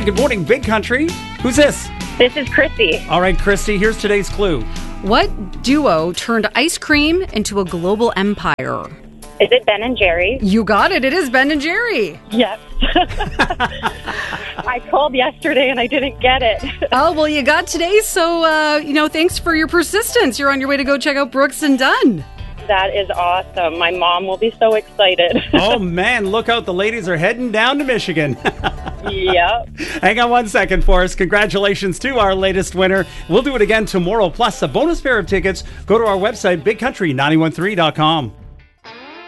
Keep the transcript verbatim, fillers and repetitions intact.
good morning, Big Country. Who's this? This is Christy. All right, Christy, here's today's clue. What duo turned ice cream into a global empire? Is it Ben and Jerry? You got it. It is Ben and Jerry. Yes. I called yesterday and I didn't get it. Oh, well, you got today. So, uh, you know, thanks for your persistence. You're on your way to go check out Brooks and Dunn. That is awesome. My mom will be so excited. Oh, man, look out. The ladies are heading down to Michigan. Yep. Hang on one second for us. Congratulations to our latest winner. We'll do it again tomorrow. Plus, a bonus pair of tickets. Go to our website, big country nine one three dot com.